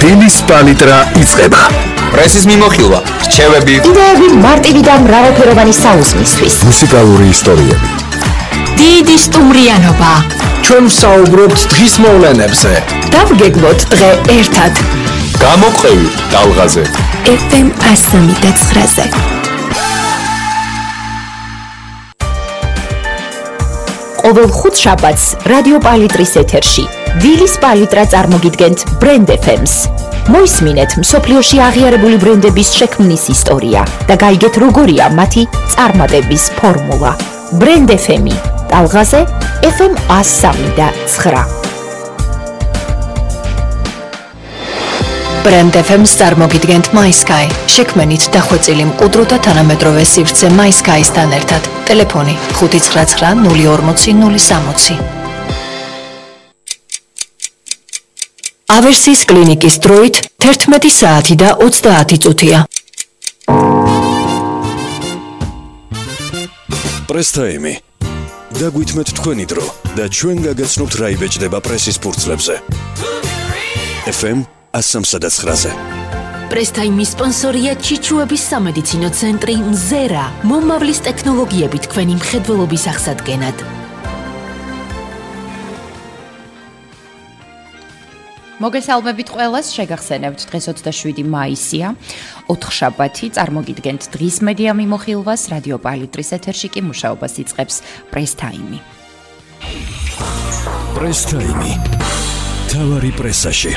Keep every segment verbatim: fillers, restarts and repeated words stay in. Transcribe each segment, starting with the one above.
დილის პალიტრა იწყება. პრესის მიმოხილვა, რჩევები, იდეები მარტივი და მრავალფეროვანი საუზმისთვის. მუსიკალური ისტორიები. დიდი სტუმრიანობა. ჩვენ ვსაუბრობთ დღის მოვლენებზე. დავგეგმოთ დღე ერთად. გამოყევი ტალღაზე. ეფ ემ ასამი და ცხრაზე. ყოველ ხუთშაბათს რადიო პალიტრის ეთერში დილის პალიტრა წარმოგიდგენთ ბრენდ ეფ ემს. მოისმინეთ მსოფლიოში აღიარებული ბრენდების შექმნის ისტორია და გაიგეთ როგორია მათი წარმატების ფორმულა. ბრენდ ეფ ემი ტალღაზე ეფ ემ ასამი და ცხრა. ბრენდ ეფ ემს წარმოგიდგენთ MySky. შექმენით დახვეწილი მყუდრო და თანამედროვე სივრცე MySky-სთან ერთად. ტელეფონი ხუთი ცხრა ცხრა ნული ორმოცი ნული სამოცი. ავერსის კლინიკის დროით თერთმეტი საათი და ოცდაათი წუთია. პრესტაიმი. დაგვითმეთ თქვენი დრო და ჩვენ გაგაცნობთ რა იბეჭდება პრესის ფურცლებზე. ეფ ემ ასამსა და ცხრაზე. პრესტაიმის სპონსორია ჩიჩუების სამედიცინო ცენტრი მზერა. მომავლის ტექნოლოგიები თქვენი მხედველობის აღსადგენად. მოგესალმებით ყველას, შეგახსენებთ დღეს ოცდაშვიდი მაისია, ოთხშაბათი, წარმოგიდგენთ დღის მედია მიმოხილვას, რადიო პალიტრის ეთერში კი მუშაობას იწყებს პრესტაიმი. პრესტაიმი. თავარი პრესაში.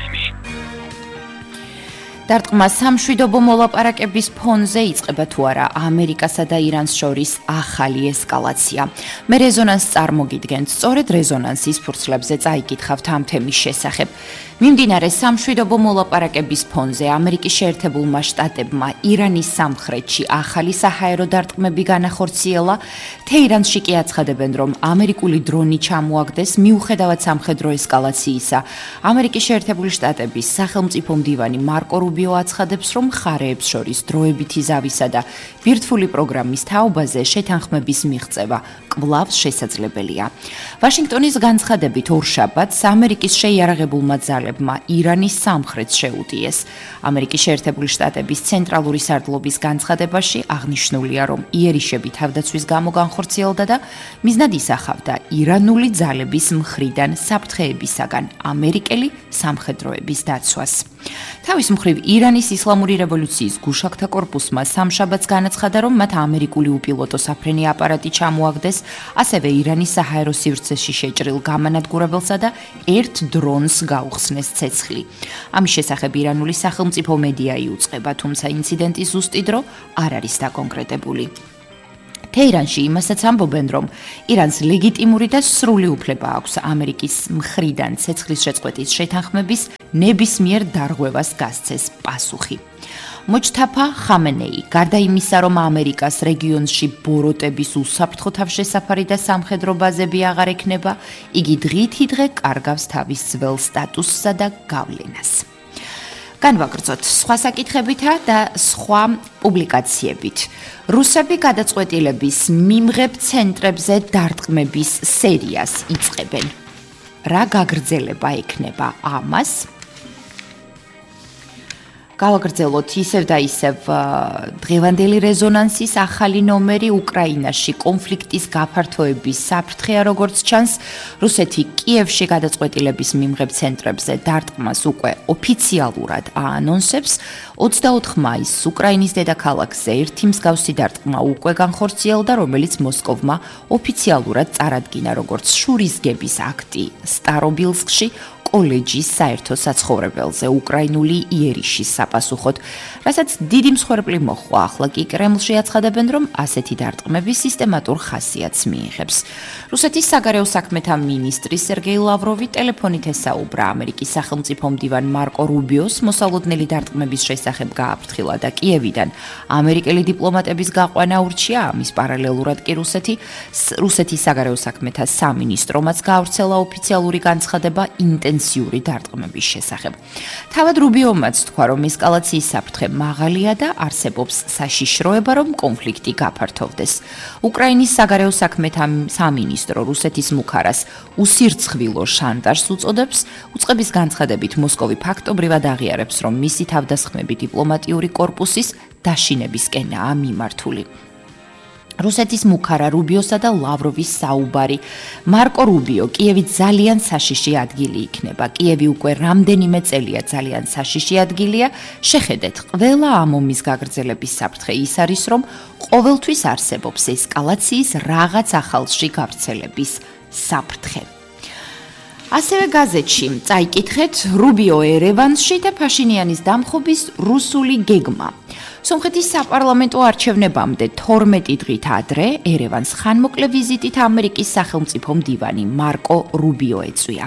დარტყმა სამშვიდობო მოლაპარაკების ფონზე იწყება თუ არა ამერიკასა და ირანს შორის ახალი ესკალაცია. მე რეზონანსს წარმოგიდგენთ, სწორედ რეზონანსის ფურცლებზე წაიკითხავთ ამ თემის შესახებ. მიმდინარე სამშვიდობო მოლაპარაკების ფონზე ამერიკის შეერთებულმა შტატებმა ირანის სამხრეთში ახალი საჰაერო დარტყმები განახორციელა. თეირანში კი აცხადებენ, რომ ამერიკული დრონი ჩამოაგდეს მიუხედავად სამხედრო ესკალაციისა. ამერიკის შეერთებული შტატების სახელმწიფო მდივანი მარკო რუბიო აცხადებს, რომ მხარეებს შორის დროებითი ზავისა და ბირთვული პროგრამის თაობაზე შეთანხმების მიღწევა კვლავ შესაძლებელია. ვაშინგტონის განცხადებით ორშაბათს ამერიკის შეიარაღებულმა ძალებმა ირანის სამხრეთს შეუტიეს. ამერიკის შეერთებული შტატების ცენტრალური სარდლობის განცხადებაში აღნიშნულია, რომ იერიშები თავდაცვის გამო განხორციელდა და მიზნად ისახავდა ირანული ძალების მხრიდან საფრთხეებისაგან ამერიკელი სამხედროების დაცვას. თავის მხრივ ირანის ისლამური რევოლუციის გუშაქთა კორპუსმა სამშაბათს განაცხადა, რომ მათ ამერიკული უპილოტო საფრენი აპარატი ჩამოაგდეს, ასევე ირანის საჰაერო სივრცეში შეჭრილ გამანადგურებელსა და ერთ დრონს გაუხსნეს ცეცხლი. ამის შესახებ ირანული სახელმწიფო მედია იუწყება, თუმცა ინციდენტის ზუსტი დრო არ არის დაკონკრეტებული. თეირანში იმასაც ამბობენ, რომ ირანს ლეგიტიმური და სრული უფლება აქვს ამერიკის მხრიდან ცეცხლის შეწყვეტის შეთანხმების ნებისმიერ დარღვევას გასცეს პასუხი. მოჯთაფა ხამენეი, გარდა იმისა, რომ ამერიკას რეგიონში ბოროტების უსაფრთხო თავშესაფარი და სამხედრო ბაზები აღარ ექნება, იგი დღითიდღე კარგავს თავის ძველ სტატუსსა და გავლენას. განვაგრძოთ სხვა საკითხებითა და სხვა პუბლიკაციებით. რუსები გადაწყვეტილების მიმღებ ცენტრებზე დარტყმების სერიას იწყებენ. რა გაგრძელება ექნება ამას? გავაგრძელოთ ისევ და ისევ დღევანდელი რეზონანსის ახალი ნომერი უკრაინაში კონფლიქტის გაფართოების საფრთხეა, როგორც ჩანს. რუსეთი კიევში გადაწყვეტილების მიმღებ ცენტრებზე დარტყმას უკვე ოფიციალურად აანონსებს. ოცდაოთხ მაისს უკრაინის დედაქალაქზე ერთი მსგავსი დარტყმა უკვე განხორციელდა, რომელიც მოსკოვმა ოფიციალურად წარადგინა როგორც შურისგების აქტი სტარობილსკში, კოლეჯის საერთო საცხოვრებელზე უკრაინული იერიშის საპასუხოდ, რასაც დიდი მსხვერპლი მოჰყვა. ახლა კი კრემლში აცხადებენ, რომ ასეთი დარტყმები სისტემატურ ხასიათს მიიღებს. რუსეთის საგარეო საქმეთა მინისტრი სერგეი ლავროვი ტელეფონით ესაუბრა ამერიკის სახელმწიფო მდივან მარკო რუბიოს მოსალოდნელი დარტყმების შესახებ გააფრთხილა და კიევიდან ამერიკელი დიპლომატების გაყვანა ურჩია. ამის პარალელურად კი რუსეთი რუსეთის საგარეო საქმეთა სამინისტრომაც გაავრცელა ოფიციალური განცხადება ინტენსიური პოტენციური დარტყმების შესახებ. თავად რუბიომაც თქვა, რომ ესკალაციის საფრთხე მაღალია და არსებობს საშიშროება, რომ კონფლიქტი გაფართოვდეს. უკრაინის საგარეო საქმეთა სამინისტრო რუსეთის მუქარას უსირცხვილო შანტაჟს უწოდებს, უწყების განცხადებით მოსკოვი ფაქტობრივად აღიარებს, რომ მისი თავდასხმები დიპლომატიური კორპუსის დაშინებისკენაა მიმართული. რუსეთის მუქარა რუბიოსა და ლავროვის საუბარი. მარკო რუბიო, კიევი ძალიან საშიში ადგილი იქნება. კიევი უკვე რამდენიმე წელია ძალიან საშიში ადგილია. შეხედეთ, ყველა ამ ომის გაგრძელების საფრთხე ის არის, რომ ყოველთვის არსებობს ესკალაციის რაღაც ახალში გავრცელების საფრთხე. ასევე გაზეთში წაიკითხეთ რუბიო ერევანში და ფაშინიანის დამხობის რუსული გეგმა. სომხეთის საპარლამენტო არჩევნებამდე თორმეტი დღით ადრე ერევანს ხანმოკლე ვიზიტით ამერიკის სახელმწიფო მდივანი მარკო რუბიო ეწვია.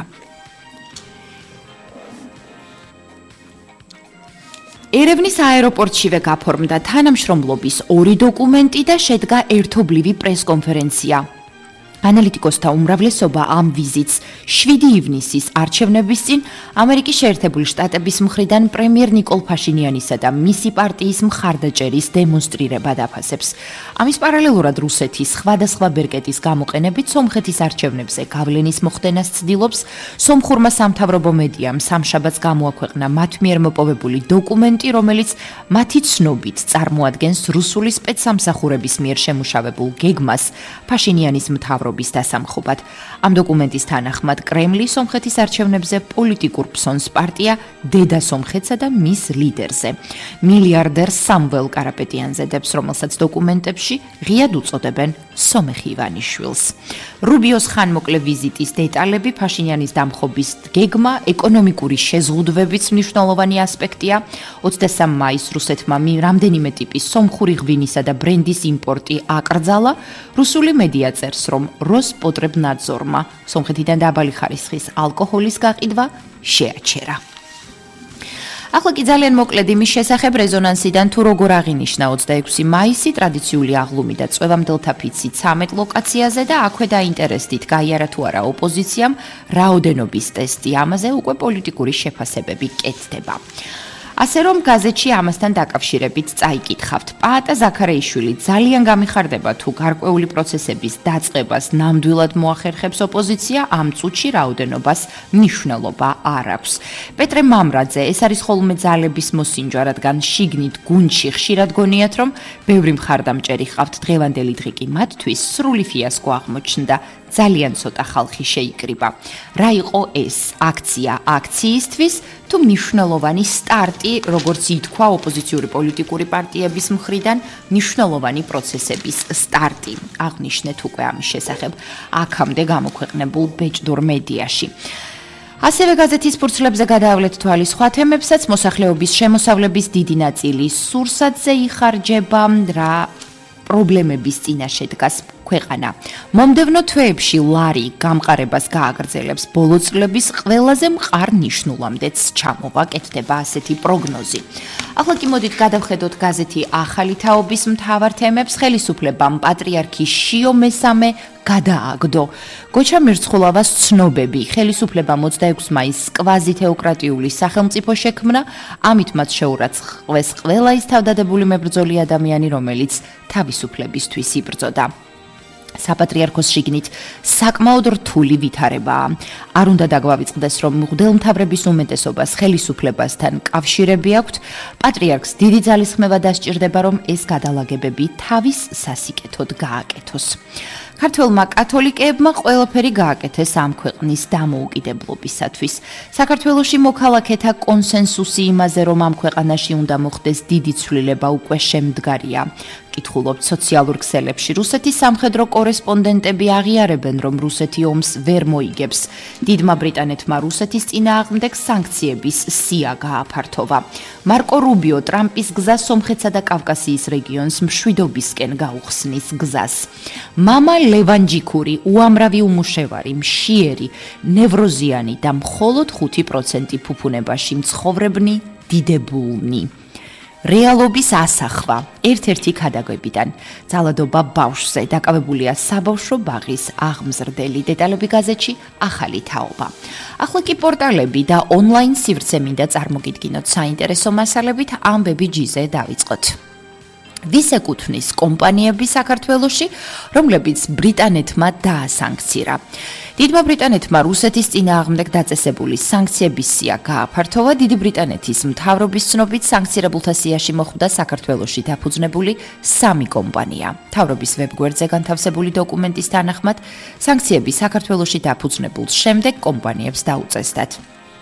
ერევნის აეროპორტშივე გაფორმდა თანამშრომლობის ორი დოკუმენტი და შედგა ერთობლივი პრესკონფერენცია. ანალიტიკოსთა უმრავლესობა ამ ვიზიტს შვიდი ივნისის არჩევნების წინ ამერიკის შეერთებული შტატების მხრიდან პრემიერ ნიკოლ ფაშინიანისა და მისი პარტიის მხარდაჭერის დემონსტრირებად აფასებს. ამის პარალელურად რუსეთის სხვადასხვა ბერკეტის გამოყენებით სომხეთის არჩევნებზე გავლენის მოხდენას ცდილობს. სომხურმა სამთავრობო მედიამ სამშაბათს გამოაქვეყნა მათ მიერ მოპოვებული დოკუმენტი, რომელიც მათი ცნობით წარმოადგენს რუსული სპეცსამსახურების მიერ შემუშავებულ გეგმას ფაშინიანის მთავრობის დასამხობად. ამ დოკუმენტის თანახმად კრემლი სომხეთის არჩევნებზე პოლიტიკურ ფსონს პარტია დედა სომხეთსა და მის ლიდერზე, მილიარდერ სამվել კარაპეტიანზე დებს, რომელსაც დოკუმენტებში ღიად უწოდებენ სომეხ ივანიშვილს. რუბიოს ხანმოკლე ვიზიტის დეტალები, ფაშინიანის დამხობის გეგმა, ეკონომიკური შეზღუდვებიც მნიშვნელოვანი ასპექტია. ოცდასამ მაისს რუსეთმა რამდენიმე ტიპის სომხური ღვინისა და ბრენდის იმპორტი აკრძალა. რუსული მედია წერს, რომ როსპოტრებნადზორმა სომხეთიდან დაბალი ხარისხის ალკოჰოლის გაყიდვა შეაჩერა. ახლა კი ძალიან მოკლედ იმის შესახებ რეზონანსიდან თუ როგორ აღინიშნა ოცდაექვსი მაისი ტრადიციული აღლუმი და წვევამდელთა ფიცი ცამეტ ლოკაციაზე და აქვე დაინტერესდით გაიარა თუ არა ოპოზიციამ რაოდენობის ტესტი, ამაზე უკვე პოლიტიკური შეფასებები კეთდება. ასე რომ გაზეთში ამასთან დაკავშირებით წაიკითხავთ. პაატა ზაქარეიშვილი ძალიან გამიხარდება თუ გარკვეული პროცესების დაწყებას ნამდვილად მოახერხებს ოპოზიცია, ამ წუთში რაოდენობას მნიშვნელობა არ აქვს. პეტრე მამრაძე, ეს არის ხოლმე ძალების მოსინჯვა, რადგან შიგნით გუნდში ხშირად გონიათ, რომ ბევრი მხარდამჭერი ჰყავთ, დღევანდელი დღე კი მათთვის სრული ფიასკო აღმოჩნდა. ძალიან ცოტა ხალხი შეიკრიბა. რა იყო ეს აქცია აქციისთვის თუ მნიშვნელოვანი სტარტი, როგორც ითქვა ოპოზიციური პოლიტიკური პარტიების მხრიდან, მნიშვნელოვანი პროცესების სტარტი. აღნიშნეთ უკვე ამის შესახებ აქამდე გამოქვეყნებულ ბეჭდურ მედიაში. ასევე გაზეთის ფურცლებზე გადაავლეთ თვალის სხვა თემებსაც, მოსახლეობის შემოსავლების დიდი ნაწილი სურსათზე იხარჯება, რა პრობლემების წინაშე დგას ქვეყანა. მომდევნო თვეებში ლარი გამყარებას გააგრძელებს, ბოლო წლების ყველაზე მყარ ნიშნულამდეც ჩამოვა, კეთდება ასეთი პროგნოზი. ახლა კი მოდით გადავხედოთ გაზეთი ახალი თაობის მთავარ თემებს. ხელისუფლებამ პატრიარქი შიო მესამე გადააგდო. გოჩა მირცხულავას ცნობები. ხელისუფლებამ ოცდაექვსი მაისს კვაზითეოკრატიული სახელმწიფო შექმნა, ამით მათ შეურაცხყვეს ყველა ის თავდადებული მებრძოლი ადამიანი, რომელიც თავისუფლებისთვის იბრძოდა. საპატრიარქოს შიგნით საკმაოდ რთული ვითარებაა. არ უნდა დაგვავიწყდეს, რომ მღვდელმთავრების უმეტესობას ხელისუფლებასთან კავშირები აქვთ. პატრიარქს დიდი ძალისხმევა დასჭირდება, რომ ეს გადალაგებები თავის სასიკეთოდ გააკეთოს. ქართველმა კათოლიკეებმა ყველაფერი გააკეთეს ამ ქვეყნის დამოუკიდებლობისათვის. საქართველოში მოქალაქეთა კონსენსუსი იმაზე, რომ ამ ქვეყანაში უნდა მოხდეს დიდი ცვლილება, უკვე შემდგარია. კითხულობთ სოციალურ ქსელებში. რუსეთის სამხედრო კორესპონდენტები აღიარებენ, რომ რუსეთი ომს ვერ მოიგებს. დიდმა ბრიტანეთმა რუსეთის წინააღმდეგ სანქციების სია გააფართოვა. მარკო რუბიო ტრამპის გზას სომხეთსა და კავკასიის რეგიონს მშვიდობისკენ გაუხსნის გზას. მამა ლევანჯიკური, უამრავი უმუშევარი, მშიერი, ნევროზიანი და მხოლოდ ხუთი პროცენტი ფუფუნებაში მცხოვრებნი დიდებულნი. რეალობის ასახვა ერთ-ერთი ქადაგებიდან. ძალადობა ბავშვზე დაკავებულია საბავშვო ბაღის აღმზრდელი. დეტალები გაზეთში ახალი თაობა. ახლა კი პორტალები და ონლაინ სივრცე მინდა წარმოგიდგინოთ საინტერესო მასალებით ამბები ჯიზე დავიწყოთ. ვის ეკუთვნის კომპანიები საქართველოში, რომლებიც ბრიტანეთმა დაასანქცირა. დიდმა ბრიტანეთმა რუსეთის წინააღმდეგ დაწესებული სანქციების სია გააფართოვა. დიდი ბრიტანეთის მთავრობის ცნობით სანქცირებულთა სიაში მოხვდა საქართველოში დაფუძნებული სამი კომპანია. მთავრობის ვებგვერდზე განთავსებული დოკუმენტის თანახმად, სანქციები საქართველოში დაფუძნებულ შემდეგ კომპანიებს დაუწესდათ.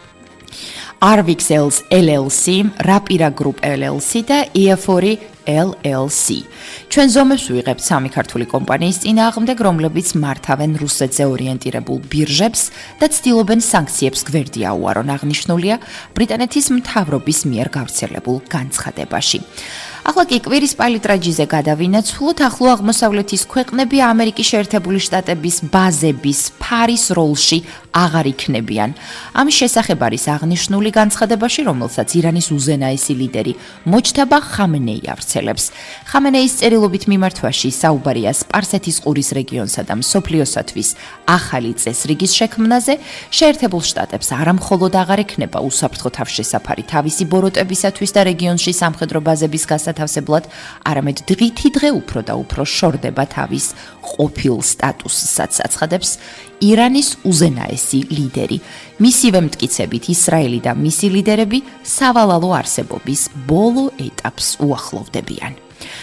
Arvixels ელ ელ სი, Rapira Group ელ ელ სი და იაფორი ელ ელ სი. ჩვენ ზომებს ვიღებთ სამი ქართული კომპანიის წინააღმდეგ, რომლებიც მართავენ რუსეთზე ორიენტირებულ ბირჟებს და ცდილობენ სანქციებს გვერდი აუარონ. აღნიშნულია ბრიტანეთის მთავრობის მიერ გავრცელებულ განცხადებაში. ახლა კი კვირის პალიტრაჯიზე გადავინაცვლოთ. ახლო აღმოსავლეთის ქვეყნები ამერიკის შეერთებული შტატების ბაზების ფარის როლში აღარ იქნებიან. ამის შესახებ არის აღნიშნული განცხადებაში, რომელსაც ირანის უზენაესი ლიდერი მოჯთაბა ხამენეი ავრცელებს. ხამენეის წერილობით მიმართვაში საუბარია სპარსეთის ყურის რეგიონსა და მსოფლიოსათვის ახალი წესრიგის შექმნაზე. შეერთებულ შტატებს არა მხოლოდ აღარ ექნება უსაფრთხო თავშესაფარი თავისი ბოროტებისათვის და რეგიონში სამხედრო ბაზების გასათავსებლად, არამედ დღითიდღე უფრო და უფრო შორდება თავის ყოფილ სტატუსსაც, აცხადებს ირანის უზენაესი ლიდერი. მისივე მტკიცებით ისრაელი და მისი ლიდერები სავალალო არსებობის ბოლო ეტაპს უახლოვდებიან.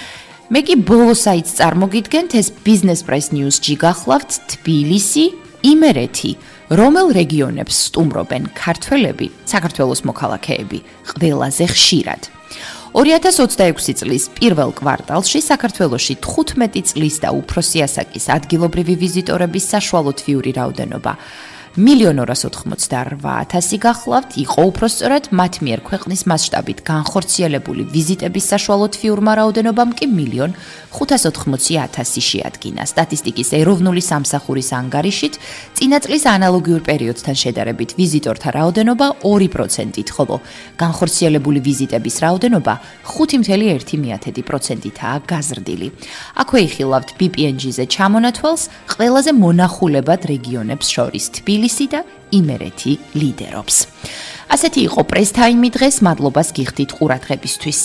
მე კი ბოლო საიტს წარმოგიდგენთ, ეს Business Press News-ში გახლავთ თბილისი, იმერეთი, რომელ რეგიონებს სტუმრობენ ქართველები, საქართველოს მოქალაქეები, ყველაზე ხშირად. ორი ათას ოცდაექვსი წლის პირველ კვარტალში საქართველოში თხუთმეტი წლის და უფროსი ასაკის ადგილობრივი ვიზიტორების საშუალო თვიური რაოდენობა მილიონ ორას ოთხმოცდაორვა ათასი გახლავთ, იყო უпроსწორად მათ მიერ ქვეყნის მასშტაბით განხორციელებული ვიზიტების საშუალო თვიურმა რაოდენობამ კი მილიონ ხუთას ოთხმოცი ათასი შეადგინა. სტატისტიკის ეროვნული სამსახურის ანგარიშით წინა წლის ანალოგიურ პერიოდთან შედარებით ვიზიტორთა რაოდენობა ორი პროცენტით, ხოლო განხორციელებული ვიზიტების რაოდენობა ხუთი წამი ერთი პროცენტითაა გაზრდილი. აქვე იხილავთ ბი პი εν ჯი-ზე ჩამონათვალს ყველაზე მონახულებად რეგიონებს შორის თბილისი და იმერეთი ლიდერობს. ასეთი იყო პრეს ტაიმი დღეს, მადლობას გიხდით ყურადღებისთვის.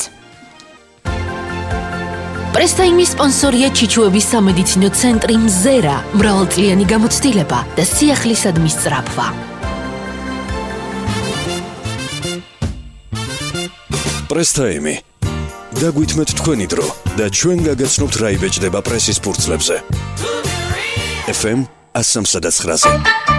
პრეს ტაიმის სპონსორია ჩიჩუების სამედიცინო ცენტრი მზერა, მრავალწლიანი გამოცდილება და სიახლისადმი სწრაფვა. პრეს ტაიმი. დაგვითმეთ თქვენი დრო და ჩვენ გაგაცნობთ რა იბეჭდება პრესის ფურცლებზე. ეფ ემ one oh three point nine